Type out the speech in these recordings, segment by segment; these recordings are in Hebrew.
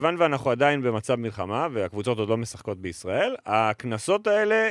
כיוון ואנחנו עדיין במצב מלחמה, והקבוצות עוד לא משחקות בישראל, הכנסות האלה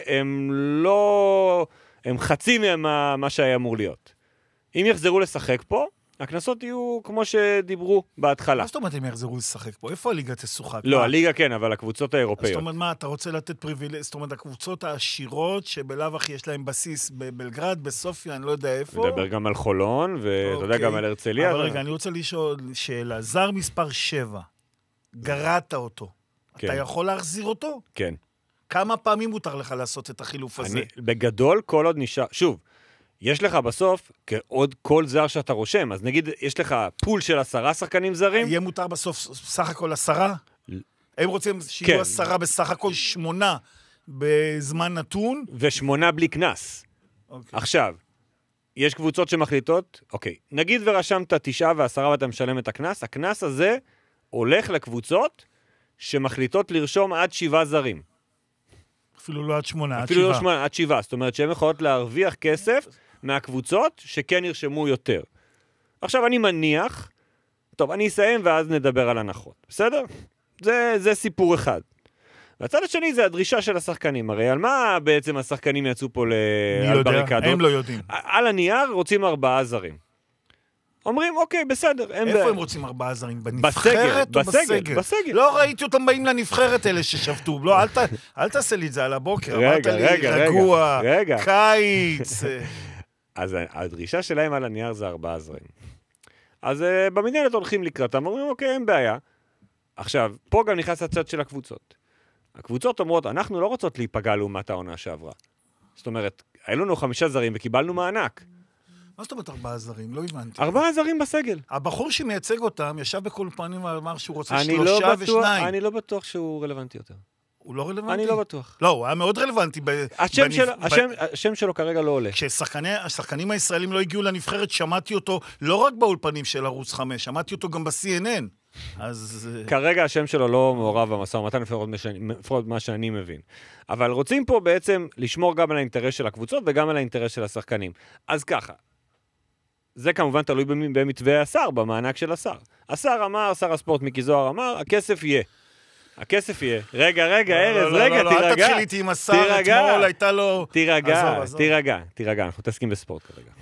הם חצי ממה שהיה אמור להיות. אם יחזרו לשחק פה, הכנסות יהיו כמו שדיברו בהתחלה. מה זאת אומרת אם יחזרו לשחק פה? איפה הליגה תשוחק? לא, הליגה כן, אבל הקבוצות האירופאיות. זאת אומרת, מה, אתה רוצה לתת פריבילגיה? זאת אומרת, הקבוצות העשירות, שבלאו הכי יש להם בסיס בבלגרד, בסופיה, אני לא יודע איפה. מדבר גם על חולון, ואתה יודע גם על הרצליה. אבל רגע, אני רוצה לשאול שאלה. זר מספר 7, גרעת אותו. אתה יכול להחזיר אותו? כן. כמה פעמים מותר לך לעשות את החילוף הזה? בגדול, כל עוד נשאר... שוב, יש לך בסוף, כעוד כל זר שאתה רושם, אז נגיד, יש לך פול של 10 שחקנים זרים. יהיה מותר בסוף סך הכל 10? הם רוצים שיהיו 10 בסך הכל 8 בזמן נתון? ו8 בלי כנס. עכשיו, יש קבוצות שמחליטות, אוקיי, נגיד ורשמת 9 ו10 ואתה משלם את הכנס, הכנס הזה הולך לקבוצות שמחליטות לרשום עד 7 זרים. אפילו לא עד 8, עד 7. אפילו לא 8, עד 7. זאת אומרת שהן יכולות להרוויח כסף מהקבוצות שכן ירשמו יותר. עכשיו אני מניח, טוב, אני אסיים ואז נדבר על הנחות. בסדר? זה סיפור אחד. והצד השני זה הדרישה של השחקנים. הרי על מה בעצם השחקנים יצאו פה על בריקדות? הם לא יודעים. על הנייר רוצים 4 זרים. אומרים, אוקיי, בסדר. איפה הם רוצים 4 זרים? בנבחרת או בסגל? בסגל. לא ראיתי אותם באים לנבחרת אלה ששבתו. לא, אל תעשה לי את זה על הבוקר. אמרת לי, רגוע, קיץ. אז הדרישה שלהם על הנייר זה 4 זרים. אז במנהלת הולכים לקראתם, אומרים, אוקיי, אין בעיה. עכשיו, פה גם נכנס הצד של הקבוצות. הקבוצות אומרות, אנחנו לא רוצות להיפגע לעומת העונה שעברה. זאת אומרת, היו לנו 5 זרים וקיבלנו מענק. מה זאת אומרת 4 זרים? לא הבנתי. 4 זרים בסגל. הבחור שמייצג אותם ישב בכל פנים ואמר שהוא רוצה 3 ו2. אני לא בטוח שהוא רלוונטי יותר. הוא לא רלוונטי? אני לא בטוח. לא, הוא היה מאוד רלוונטי. השם שלו כרגע לא עולה. כשהשחקנים הישראלים לא הגיעו לנבחרת, שמעתי אותו לא רק באולפנים של ערוץ 5, שמעתי אותו גם ב-CNN. כרגע השם שלו לא מעורב במשא ומתן, לפחות מה שאני מבין. אבל רוצים פה בעצם לשמור גם על האינטרס של הקבוצות וגם על האינטרס של השחקנים. אז ככה, זה כמובן תלוי במתווה השר, במענק של השר. השר אמר, שר הספורט מיקי זוהר אמר, הכסף יהיה. הכסף יהיה. רגע, ארז, רגע, תירגע. אל תתחיל איתי עם השר, אתמול הייתה לו... תירגע, אנחנו תסכים בספורט כרגע.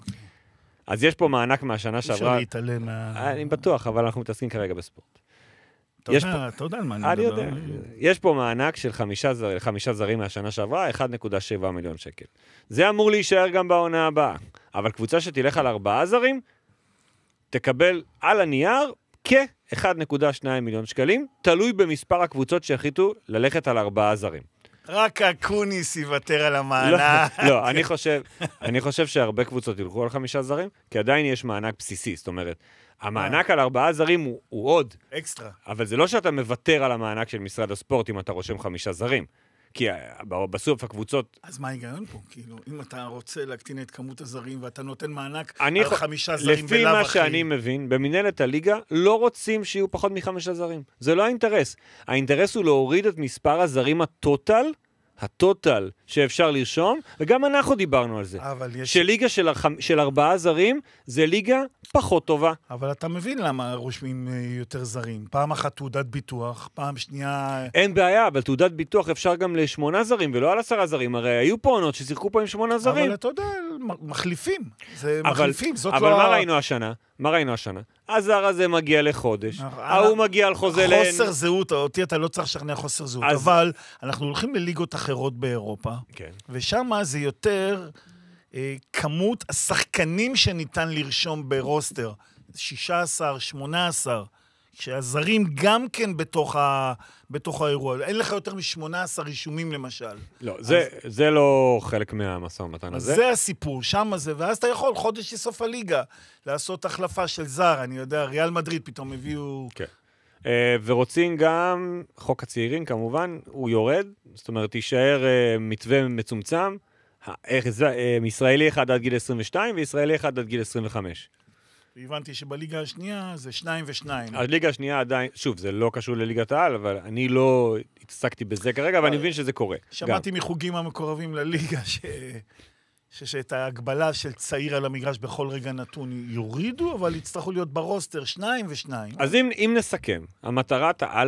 אז יש פה מענק מהשנה שעברה. אפשר להתעלם אני בטוח, אבל אנחנו מתעסקים כרגע בספורט. אתה יודע על מה אני מדבר. יש פה מענק של 5 זרים מהשנה שעברה, 1.7 מיליון שקל. זה אמור להישאר גם בעונה הבאה. אבל קבוצה שתלך על 4 זרים, תקבל על הנייר כ-1.2 מיליון שקלים, תלוי במספר הקבוצות שהחליטו ללכת על 4 זרים. רק הקוניס יוותר על המענק. לא, אני חושב שהרבה קבוצות ילכו על 5 זרים, כי עדיין יש מענק בסיסי, זאת אומרת, המענק על 4 זרים הוא עוד. אקסטרה. אבל זה לא שאתה מוותר על המענק של משרד הספורט אם אתה רושם 5 זרים. כי בסוף הקבוצות... אז מה ההיגיון פה? כאילו, אם אתה רוצה להקטין את כמות הזרים ואתה נותן מענק על 5 זרים בלאו לפי מה אחי... שאני מבין, במנהלת הליגה לא רוצים שיהיו פחות מ5 זרים. זה לא האינטרס. האינטרס הוא להוריד את מספר הזרים הטוטל שאפשר לרשום, וגם אנחנו דיברנו על זה. שליגה של 4 זרים זה ליגה פחות טובה. אבל אתה מבין למה רושמים יותר זרים. פעם אחת תעודת ביטוח, פעם שנייה... אין בעיה, אבל תעודת ביטוח אפשר גם ל8 זרים, ולא על 10 זרים. הרי היו פה עונות ששיחקו פה עם 8 זרים. אבל אתה יודע, מחליפים. זה מחליפים, זאת לא... אבל מה ראינו השנה? הזר הזה מגיע לחודש, הוא מגיע על חוזה חוסר זהות, אותי אתה לא צריך לשכנע חוסר זהות, אבל אנחנו הולכים לליגות אחרות באירופה, ושם זה יותר כמות השחקנים שניתן לרשום ברוסטר, 16, 18, שהזרים גם כן בתוך האירוע. אין לך יותר מ18 רישומים למשל. לא, זה לא חלק מהמשא ומתן הזה. זה הסיפור, שם זה, ואז אתה יכול חודש לסוף הליגה לעשות החלפה של זר, אני יודע, ריאל מדריד פתאום הביאו... כן. ורוצים גם, חוק הצעירים כמובן, הוא יורד, זאת אומרת, יישאר מתווה מצומצם, ישראלי אחד עד גיל 22 וישראלי אחד עד גיל 25. והבנתי שבליגה השנייה זה 2 ו2. הליגה השנייה עדיין, שוב, זה לא קשור לליגת העל, אבל אני לא התעסקתי בזה כרגע, אבל אני מבין שזה קורה. שמעתי מחוגים המקורבים לליגה שאת ההגבלה של צעיר על המגרש בכל רגע נתון יורידו, אבל יצטרכו להיות ברוסטר 2 ו2. אז אם נסכם, המטרת העל